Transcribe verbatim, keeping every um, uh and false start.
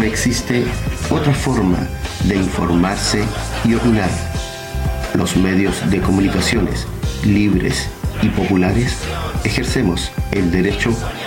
existe otra forma de informarse y opinar. Los medios de comunicaciones libres y populares ejercemos el derecho